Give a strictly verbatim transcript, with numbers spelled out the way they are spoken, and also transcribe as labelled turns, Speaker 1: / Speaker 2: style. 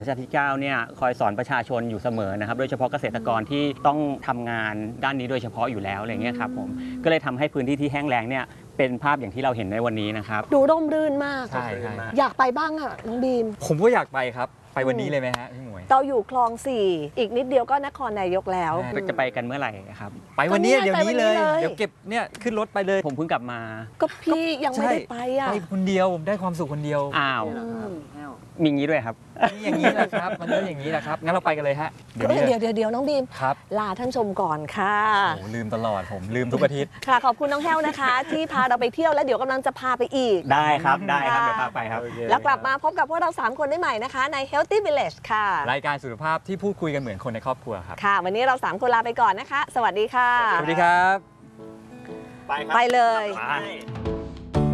Speaker 1: รัชกาลที่เก้าเนี่ยคอยสอนประชาชนอยู่เสมอนะครับโดยเฉพาะเกษตรกรที่ต้องทำงานด้านนี้โดยเฉพาะอยู่แล้วอะไรเงี้ยครับผมก็เลยทำให้พื้นที่ที่แห้งแล้งเนี่ยเป็นภาพอย่างที่เราเห็นในวันนี้นะครับ
Speaker 2: ดูร่มรื่นมาก
Speaker 3: ใช่ใช่
Speaker 2: อยากไปบ้างอ่ะน้องบีม
Speaker 3: ผมก็อยากไปครับไปวันนี้เลยไหมฮะพี่หมวย
Speaker 2: เราอยู่คลองสี่อีกนิดเดียวก็นครนายกแล้ว
Speaker 1: จะไปกันเมื่อไหร่ครับ
Speaker 3: ไปวันนี้
Speaker 2: ก็เนี่ย
Speaker 3: เดี๋ยวนี้เลย
Speaker 2: ไปวันนี้เลย
Speaker 3: เดี๋ยวเก็บเนี่ยขึ้นรถไปเลย
Speaker 1: ผมเพิ่งกลับมา
Speaker 2: ก็พี่ยังไม่ได้ไปอ่ะ
Speaker 3: ไปคนเดียวผมได้ความสุขคนเดียว
Speaker 1: อ้าว
Speaker 2: อืม
Speaker 1: มีงี้ด้วยครับ
Speaker 3: นี่อย่างนี้แหละครับมันก็อย่างนี้แหละครับงั้นเราไปกันเลยฮะเดี๋ยว
Speaker 2: เฮ้ย
Speaker 3: นี้
Speaker 2: เดี๋ยวเดี๋ยวเดี๋ยวน้องบีม
Speaker 3: ครับ
Speaker 2: ลาท่านชมก่อนค่ะ
Speaker 3: โอ้ลืมตลอดผมลืมทุกอาทิตย์
Speaker 2: ค่ะขอบคุณน้องแห้วนะคะ ที่พาเราไปเที่ยวแล้วเดี๋ยวกำลังจะพาไปอีก
Speaker 1: ได้ครับได้ครับเดี๋ยวพาไปครับ
Speaker 2: แล้วกลับมาพบกับพวกเราสามคนได้ใหม่นะคะใน Healthy Village ค่ะ
Speaker 3: รายการสุขภาพที่พูดคุยกันเหมือนคนในครอบครัวครับ
Speaker 2: ค่ะ วันนี้เราสามคนลาไปก่อนนะคะ สวัสดีค่ะ
Speaker 3: สวัสดีครับ
Speaker 1: ไปครับ
Speaker 2: ไปเลย
Speaker 1: ไป